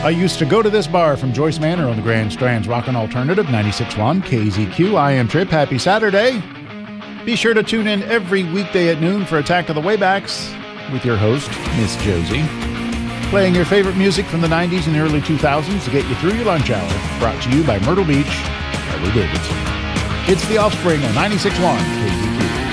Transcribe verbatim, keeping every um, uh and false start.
I used to go to this bar from Joyce Manor on the Grand Strand's Rockin' Alternative, ninety-six point one K Z Q. I am Trip. Happy Saturday. Be sure to tune in every weekday at noon for Attack of the Waybacks with your host, Miss Josie. Playing your favorite music from the nineties and the early two thousands to get you through your lunch hour. Brought to you by Myrtle Beach, Harley Davidson. It's The Offspring on ninety-six point one K Z Q.